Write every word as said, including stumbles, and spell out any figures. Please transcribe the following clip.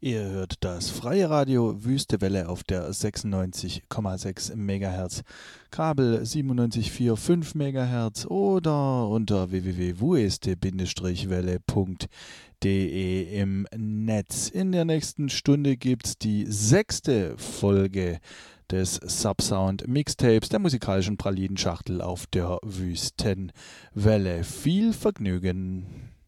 Ihr hört das freie Radio Wüstewelle auf der sechsundneunzig Komma sechs Megahertz, Kabel siebenundneunzig Komma vier fünf Megahertz oder unter w w w punkt wueste Welle punkt de im Netz. In der nächsten Stunde gibt's die sechste Folge des Subsound Mixtapes der musikalischen Pralinenschachtel auf der Wüstenwelle. Viel Vergnügen!